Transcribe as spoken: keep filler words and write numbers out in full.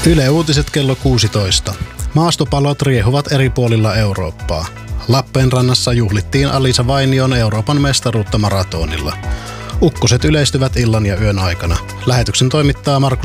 Yle Uutiset kello kuusitoista. Maastopalot riehuvat eri puolilla Eurooppaa. Lappeenrannassa juhlittiin Alisa Vainion Euroopan mestaruutta maratonilla. Ukkoset yleistyvät illan ja yön aikana. Lähetyksen toimittaa Markus